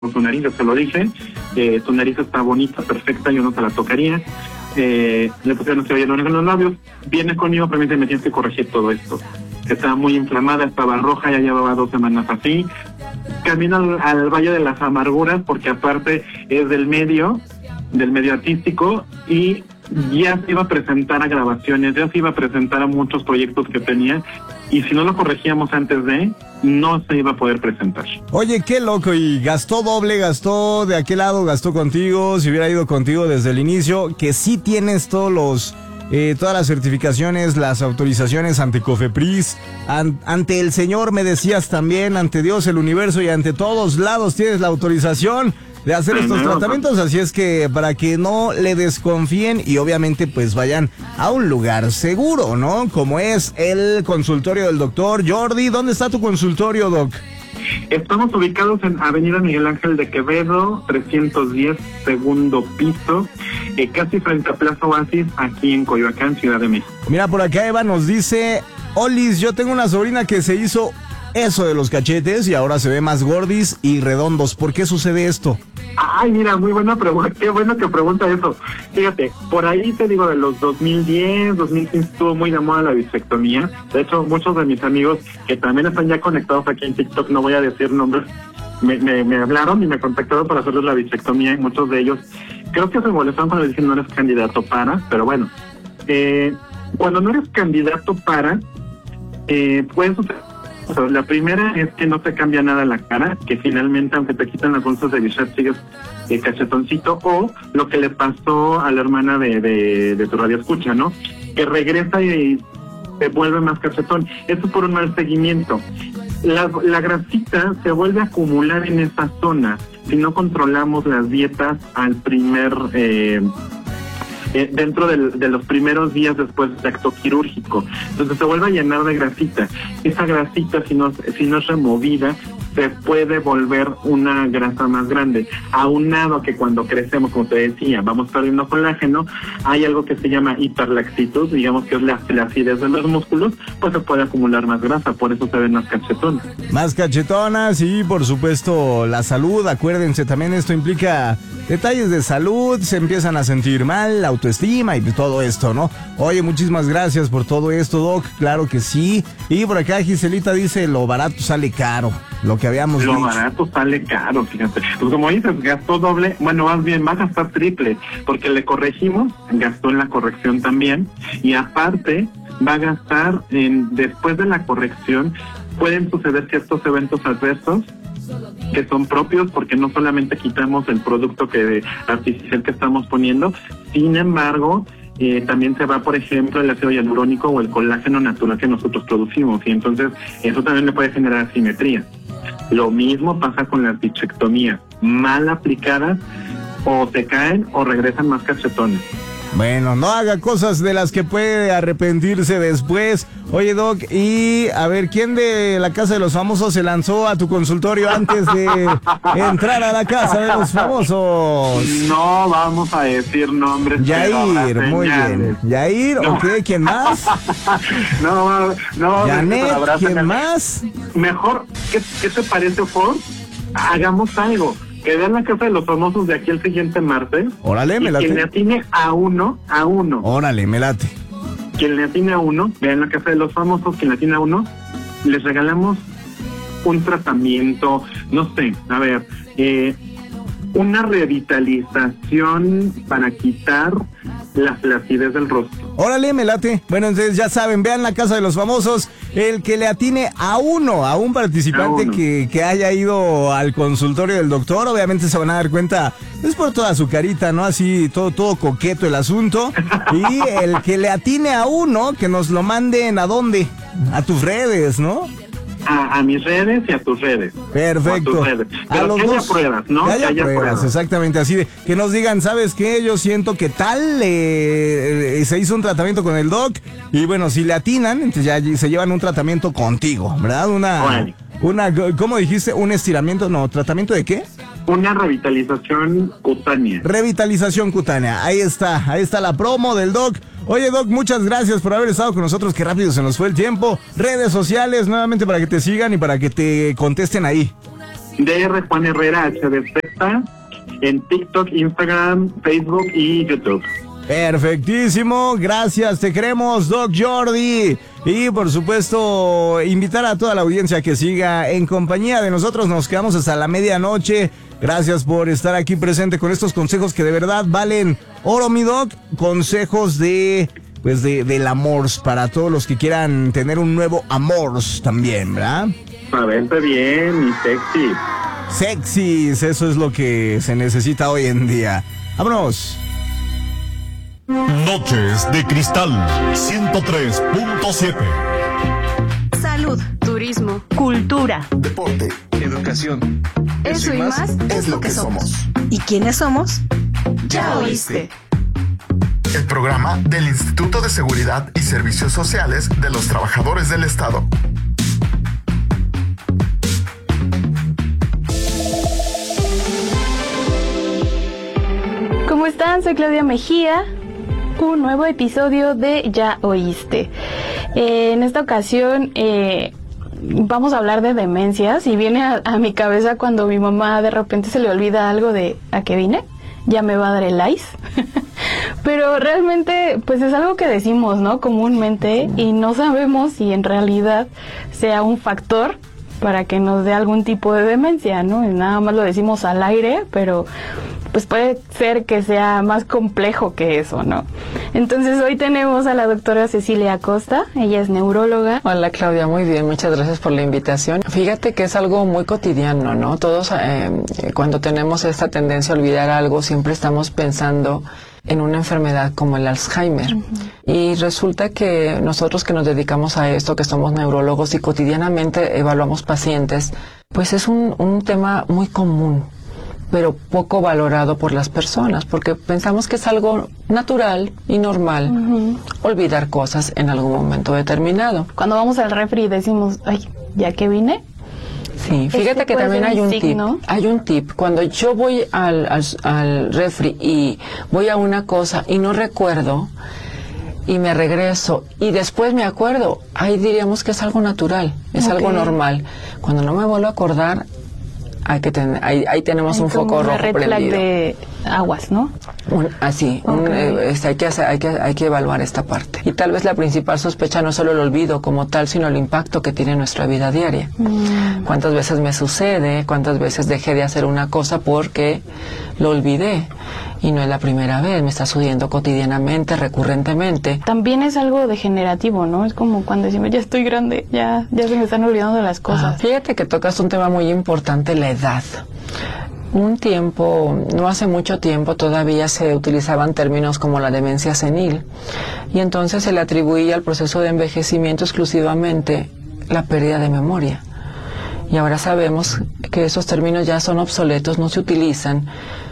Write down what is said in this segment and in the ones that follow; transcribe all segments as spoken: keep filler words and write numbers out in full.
tu nariz, yo te lo dije, eh, tu nariz está bonita, perfecta, yo no te la tocaría. Eh, le pusieron esteroides en los labios, viene conmigo, permíteme, me tienes que corregir todo esto. Estaba muy inflamada, estaba roja, ya llevaba dos semanas así. Camino al, al Valle de las Amarguras, porque aparte es del medio, del medio artístico, y ya se iba a presentar a grabaciones, ya se iba a presentar a muchos proyectos que tenía, y si no lo corregíamos antes de, no se iba a poder presentar. Oye, qué loco, y gastó doble, gastó de aquel lado, gastó contigo, si hubiera ido contigo desde el inicio, que sí tienes todos los... Eh, todas las certificaciones, las autorizaciones ante COFEPRIS, an, ante el Señor me decías también, ante Dios, el universo y ante todos lados tienes la autorización de hacer estos tratamientos, así es que para que no le desconfíen y obviamente pues vayan a un lugar seguro, ¿no? Como es el consultorio del doctor Jordi. ¿Dónde está tu consultorio, Doc? Estamos ubicados en Avenida Miguel Ángel de Quevedo, trescientos diez, segundo piso, eh, casi frente a Plaza Oasis, aquí en Coyoacán, Ciudad de México. Mira, por acá Eva nos dice: Olis, yo tengo una sobrina que se hizo eso de los cachetes y ahora se ve más gordis y redondos. ¿Por qué sucede esto? Ay, mira, muy buena pregunta, qué bueno que pregunta eso. Fíjate, por ahí te digo, de los dos mil diez, dos mil quince estuvo muy de moda la bisectomía. De hecho, muchos de mis amigos que también están ya conectados aquí en TikTok, no voy a decir nombres, me, me, me hablaron y me contactaron para hacerles la bisectomía, y muchos de ellos creo que se molestaron cuando dicen no eres candidato para, pero bueno, eh, cuando no eres candidato para, eh, puedes la primera es que no te cambia nada la cara, que finalmente aunque te quitan las bolsas de Bichat sigues eh, cachetoncito, o lo que le pasó a la hermana de, de, de tu radioescucha, ¿no? Que regresa y se vuelve más cachetón. Eso por un mal seguimiento. La, la grasita se vuelve a acumular en esa zona si no controlamos las dietas al primer... Eh, Eh, dentro del, de los primeros días después del acto quirúrgico. Entonces se vuelve a llenar de grasita. Esa grasita, si no, si no es removida, se puede volver una grasa más grande. Aunado a que cuando crecemos, como te decía, vamos perdiendo colágeno, hay algo que se llama hiperlaxitud, digamos que es la flacidez de los músculos, pues se puede acumular más grasa, por eso se ven más cachetonas. Más cachetonas y por supuesto la salud, acuérdense, también esto implica detalles de salud, se empiezan a sentir mal, la autoestima y todo esto, ¿no? Oye, muchísimas gracias por todo esto, Doc, claro que sí. Y por acá Giselita dice, lo barato sale caro, lo que habíamos Lo dicho. barato sale caro, fíjate. Pues como dices, gastó doble, bueno, más bien va a gastar triple, porque le corregimos, gastó en la corrección también, y aparte va a gastar en, después de la corrección, pueden suceder ciertos eventos adversos que son propios, porque no solamente quitamos el producto que artificial que estamos poniendo, sin embargo, eh, también se va, por ejemplo, el ácido hialurónico o el colágeno natural que nosotros producimos, y entonces eso también le puede generar asimetría. Lo mismo pasa con las bichectomías, mal aplicadas, o se caen o regresan más cachetones. Bueno, no haga cosas de las que puede arrepentirse después. Oye, Doc, y a ver, ¿quién de la Casa de los Famosos se lanzó a tu consultorio antes de entrar a la Casa de los Famosos? No vamos a decir nombres. Yair, muy bien. Yair, no. Ok, ¿quién más? no, no. Janet, ¿quién más? Mejor, ¿qué, qué te parece, Ford? Hagamos algo. Que vean la Casa de los Famosos de aquí el siguiente martes. Órale, me late. Quien le atine a uno, a uno. Órale, me late. Quien le atine a uno, vean la Casa de los Famosos, quien le atine a uno, les regalamos un tratamiento, no sé, a ver, eh, una revitalización para quitar la flacidez del rostro. Órale, me late. Bueno, entonces ya saben, vean la Casa de los Famosos, el que le atine a uno, a un participante a uno. Que, que haya ido al consultorio del doctor, obviamente se van a dar cuenta, es por toda su carita, ¿no? Así, todo, todo coqueto el asunto. Y el que le atine a uno, que nos lo manden ¿a dónde? A tus redes, ¿no? A, a mis redes y a tus redes. Perfecto. A tus redes. Pero a los que haya dos, pruebas, ¿no? Que haya, que haya pruebas, pruebas, exactamente así de que nos digan, ¿sabes qué? Yo siento que tal eh, eh, se hizo un tratamiento con el doc y bueno, si le atinan, entonces ya se llevan un tratamiento contigo, ¿verdad? Una, bueno. una, ¿cómo dijiste? ¿Un estiramiento? No, ¿tratamiento de qué? Una revitalización cutánea. Revitalización cutánea, ahí está, ahí está la promo del doc. Oye, Doc, muchas gracias por haber estado con nosotros, qué rápido se nos fue el tiempo. Redes sociales, nuevamente para que te sigan y para que te contesten ahí. D R Juan Herrera H D Z en TikTok, Instagram, Facebook y YouTube. Perfectísimo, gracias, te queremos, Doc Jordi. Y por supuesto, invitar a toda la audiencia que siga en compañía de nosotros. Nos quedamos hasta la medianoche. Gracias por estar aquí presente con estos consejos que de verdad valen oro, mi Doc. Consejos de, pues de, del amor para todos los que quieran tener un nuevo amor también, ¿verdad? A verte bien y sexy. Sexys, eso es lo que se necesita hoy en día. ¡Vámonos! Noches de Cristal ciento tres punto siete. Salud, turismo, cultura, deporte, educación. Eso y más es lo que somos. ¿Y quiénes somos? Ya oíste. El programa del Instituto de Seguridad y Servicios Sociales de los Trabajadores del Estado. ¿Cómo están? Soy Claudia Mejía. Un nuevo episodio de Ya Oíste. Eh, en esta ocasión eh, vamos a hablar de demencias y viene a, a mi cabeza cuando mi mamá de repente se le olvida algo de ¿a qué vine? Ya me va a dar el ice. Pero realmente pues es algo que decimos, ¿no? Comúnmente, y no sabemos si en realidad sea un factor para que nos dé algún tipo de demencia, ¿no? Y nada más lo decimos al aire, pero pues puede ser que sea más complejo que eso, ¿no? Entonces hoy tenemos a la doctora Cecilia Acosta, ella es neuróloga. Hola Claudia, muy bien, muchas gracias por la invitación. Fíjate que es algo muy cotidiano, ¿no? Todos eh, cuando tenemos esta tendencia a olvidar algo, siempre estamos pensando en una enfermedad como el Alzheimer. Uh-huh. Y resulta que nosotros que nos dedicamos a esto, que somos neurólogos y cotidianamente evaluamos pacientes, pues es un, un tema muy común, pero poco valorado por las personas, porque pensamos que es algo natural y normal, uh-huh, olvidar cosas en algún momento determinado. Cuando vamos al refri y decimos, ay, ¿ya que vine? Sí, fíjate que también hay un signo. tip, hay un tip, cuando yo voy al, al, al refri y voy a una cosa y no recuerdo, y me regreso y después me acuerdo, ahí diríamos que es algo natural, es okay, algo normal. Cuando no me vuelvo a acordar, Hay que ten, ahí, ahí tenemos hay un foco rojo red prendido. Flag de aguas, ¿no? Un, así, okay, un, eh, este, hay, que hacer, hay, que, hay que evaluar esta parte. Y tal vez la principal sospecha no es solo el olvido como tal, sino el impacto que tiene en nuestra vida diaria. Mm. ¿Cuántas veces me sucede? ¿Cuántas veces dejé de hacer una cosa porque lo olvidé? Y no es la primera vez, me está sucediendo cotidianamente, recurrentemente. También es algo degenerativo, ¿no? Es como cuando decimos, ya estoy grande, ya, ya se me están olvidando de las cosas. Ah, fíjate que tocas un tema muy importante, la edad. Un tiempo, no hace mucho tiempo, todavía se utilizaban términos como la demencia senil, y entonces se le atribuía al proceso de envejecimiento exclusivamente la pérdida de memoria. Y ahora sabemos que esos términos ya son obsoletos, no se utilizan,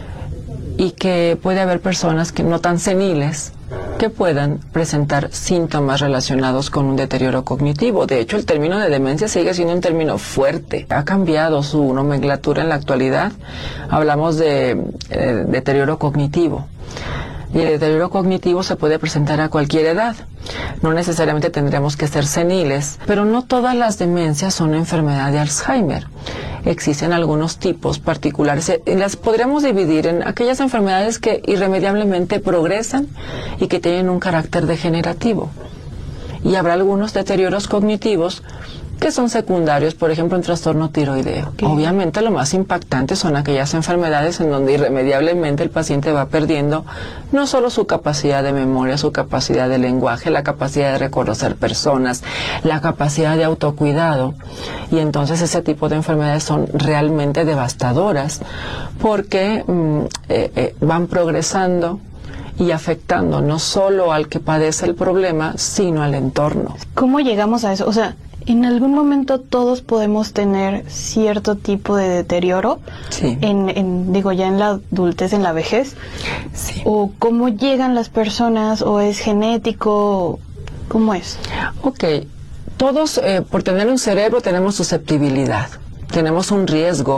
y que puede haber personas que no tan seniles que puedan presentar síntomas relacionados con un deterioro cognitivo. De hecho, el término de demencia sigue siendo un término fuerte. Ha cambiado su nomenclatura en la actualidad. Hablamos de eh, deterioro cognitivo. Y el deterioro cognitivo se puede presentar a cualquier edad. No necesariamente tendríamos que ser seniles, pero no todas las demencias son enfermedad de Alzheimer. Existen algunos tipos particulares y las podríamos dividir en aquellas enfermedades que irremediablemente progresan y que tienen un carácter degenerativo. Y habrá algunos deterioros cognitivos que son secundarios, por ejemplo, un trastorno tiroideo. Okay. Obviamente lo más impactante son aquellas enfermedades en donde irremediablemente el paciente va perdiendo no solo su capacidad de memoria, su capacidad de lenguaje, la capacidad de reconocer personas, la capacidad de autocuidado, y entonces ese tipo de enfermedades son realmente devastadoras porque mm, eh, eh, van progresando y afectando no solo al que padece el problema, sino al entorno. ¿Cómo llegamos a eso? O sea, en algún momento todos podemos tener cierto tipo de deterioro, sí, en, en digo ya en la adultez, en la vejez, sí, o cómo llegan las personas, o es genético, ¿cómo es? Ok, todos eh, por tener un cerebro tenemos susceptibilidad, tenemos un riesgo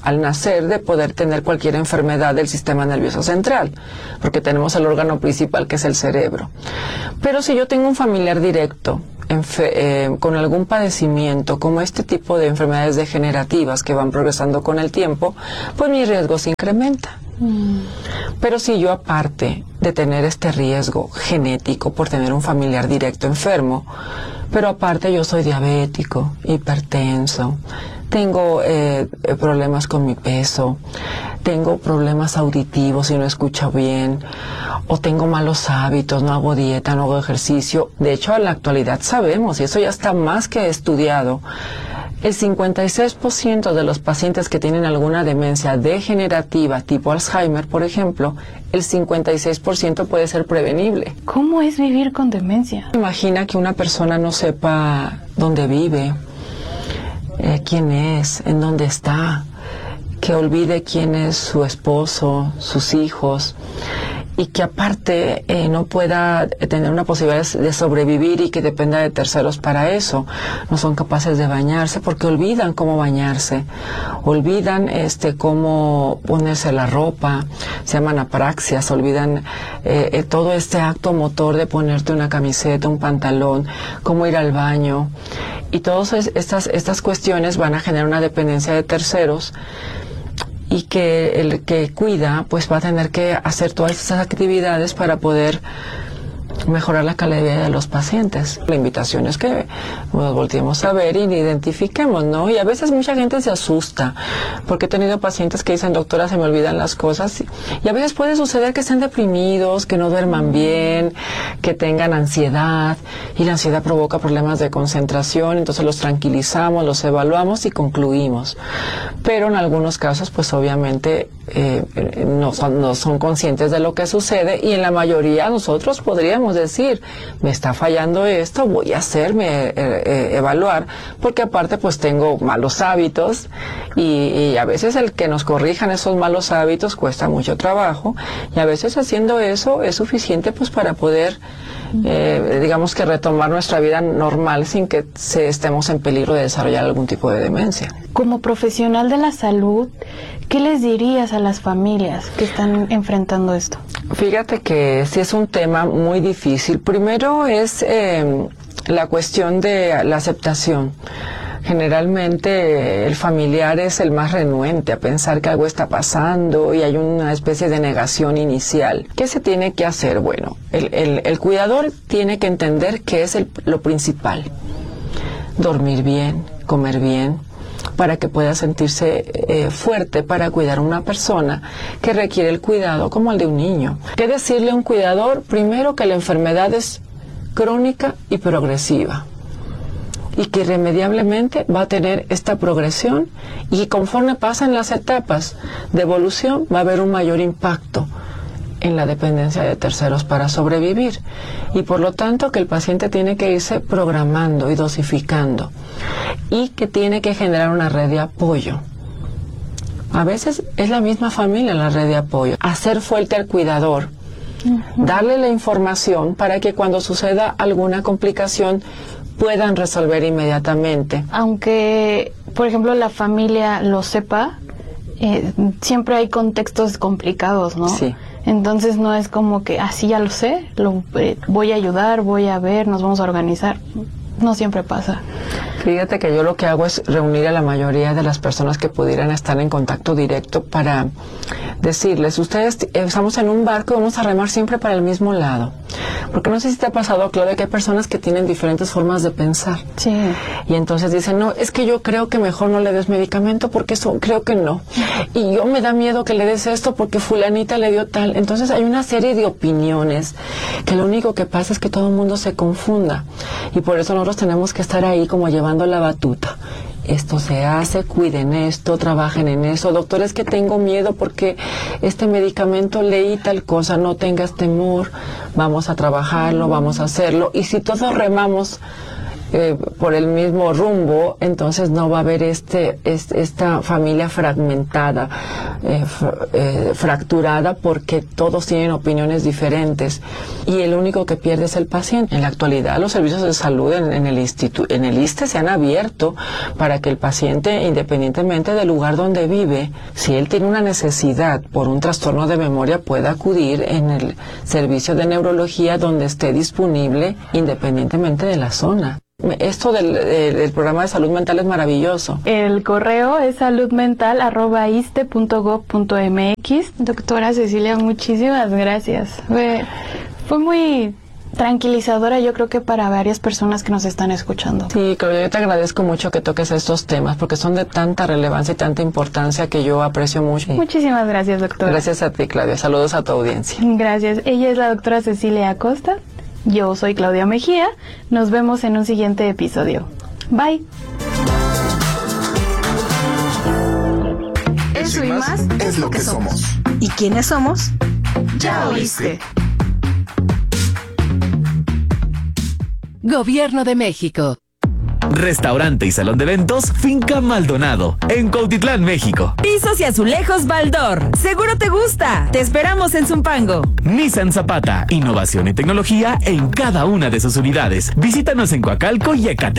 al nacer de poder tener cualquier enfermedad del sistema nervioso central, porque tenemos el órgano principal que es el cerebro. Pero si yo tengo un familiar directo eh, con algún padecimiento, como este tipo de enfermedades degenerativas que van progresando con el tiempo, pues mi riesgo se incrementa. Mm. Pero si yo, aparte de tener este riesgo genético por tener un familiar directo enfermo, pero aparte yo soy diabético, hipertenso, tengo eh, problemas con mi peso, tengo problemas auditivos y no escucho bien, o tengo malos hábitos, no hago dieta, no hago ejercicio. De hecho, en la actualidad sabemos, y eso ya está más que estudiado, el cincuenta y seis por ciento de los pacientes que tienen alguna demencia degenerativa, tipo Alzheimer, por ejemplo, el cincuenta y seis por ciento puede ser prevenible. ¿Cómo es vivir con demencia? Imagina que una persona no sepa dónde vive, eh, quién es, en dónde está, que olvide quién es su esposo, sus hijos, y que aparte eh, no pueda tener una posibilidad de sobrevivir y que dependa de terceros para eso. No son capaces de bañarse porque olvidan cómo bañarse, olvidan este cómo ponerse la ropa, se llaman apraxias, olvidan eh, eh, todo este acto motor de ponerte una camiseta, un pantalón, cómo ir al baño, y todas estas, estas cuestiones van a generar una dependencia de terceros, y que el que cuida pues va a tener que hacer todas esas actividades para poder mejorar la calidad de vida de los pacientes. La invitación es que nos volteemos a ver y identifiquemos, ¿no? Y a veces mucha gente se asusta, porque he tenido pacientes que dicen, doctora, se me olvidan las cosas, y a veces puede suceder que estén deprimidos, que no duerman bien, que tengan ansiedad, y la ansiedad provoca problemas de concentración, entonces los tranquilizamos, los evaluamos y concluimos. Pero en algunos casos, pues obviamente eh, no son, no son conscientes de lo que sucede, y en la mayoría nosotros podríamos decir, me está fallando esto, voy a hacerme eh, eh, evaluar, porque aparte pues tengo malos hábitos, y, y a veces el que nos corrijan esos malos hábitos cuesta mucho trabajo, y a veces haciendo eso es suficiente pues para poder eh, digamos que retomar nuestra vida normal sin que se estemos en peligro de desarrollar algún tipo de demencia. Como profesional de la salud, ¿qué les dirías a las familias que están enfrentando esto? Fíjate que sí es un tema muy difícil. Primero es eh, la cuestión de la aceptación. Generalmente el familiar es el más renuente a pensar que algo está pasando y hay una especie de negación inicial. ¿Qué se tiene que hacer? Bueno, el, el, el cuidador tiene que entender que es el, lo principal. Dormir bien, comer bien, para que pueda sentirse eh, fuerte para cuidar a una persona que requiere el cuidado como el de un niño. ¿Qué decirle a un cuidador? Primero, que la enfermedad es crónica y progresiva, y que irremediablemente va a tener esta progresión, y conforme pasan las etapas de evolución va a haber un mayor impacto en la dependencia de terceros para sobrevivir, y por lo tanto que el paciente tiene que irse programando y dosificando, y que tiene que generar una red de apoyo. A veces es la misma familia la red de apoyo. Hacer fuerte al cuidador, uh-huh. darle la información para que cuando suceda alguna complicación puedan resolver inmediatamente. Aunque, por ejemplo, la familia lo sepa, eh, siempre hay contextos complicados, ¿no? Sí. Entonces no es como que así, ah, ya lo sé, lo, eh, voy a ayudar, voy a ver, nos vamos a organizar. No siempre pasa. Fíjate que yo lo que hago es reunir a la mayoría de las personas que pudieran estar en contacto directo para decirles, ustedes estamos en un barco, vamos a remar siempre para el mismo lado. Porque no sé si te ha pasado, Claudia, que hay personas que tienen diferentes formas de pensar. Sí. Y entonces dicen, no, es que yo creo que mejor no le des medicamento porque eso creo que no. Y yo me da miedo que le des esto porque fulanita le dio tal. Entonces hay una serie de opiniones que lo único que pasa es que todo el mundo se confunda. Y por eso nosotros tenemos que estar ahí como llevando la batuta. Esto se hace, cuiden esto, trabajen en eso. Doctor, es que tengo miedo porque este medicamento leí tal cosa, no tengas temor, vamos a trabajarlo, vamos a hacerlo. Y si todos remamos eh, por el mismo rumbo, entonces no va a haber este, este esta familia fragmentada, eh, fr- eh, fracturada, porque todos tienen opiniones diferentes y el único que pierde es el paciente. En la actualidad los servicios de salud en, en el instituto, en el ISSSTE se han abierto para que el paciente, independientemente del lugar donde vive, si él tiene una necesidad por un trastorno de memoria, pueda acudir en el servicio de neurología donde esté disponible, independientemente de la zona. Esto del, del, del programa de salud mental es maravilloso. El correo es saludmental arroba iste punto gob punto mx. Doctora Cecilia, muchísimas gracias. Fue, fue muy tranquilizadora, yo creo que para varias personas que nos están escuchando. Sí, Claudia, yo te agradezco mucho que toques estos temas porque son de tanta relevancia y tanta importancia que yo aprecio mucho. Muchísimas gracias, doctora. Gracias a ti, Claudia. Saludos a tu audiencia. Gracias. Ella es la doctora Cecilia Acosta. Yo soy Claudia Mejía. Nos vemos en un siguiente episodio. Bye. Eso y más Es lo que somos. ¿Y quiénes somos? Ya oíste. Gobierno de México. Restaurante y salón de eventos Finca Maldonado, en Cuautitlán, México. Pisos y azulejos Baldor. Seguro te gusta. Te esperamos en Zumpango. Nissan Zapata, innovación y tecnología en cada una de sus unidades. Visítanos en Coacalco y Ecatepec.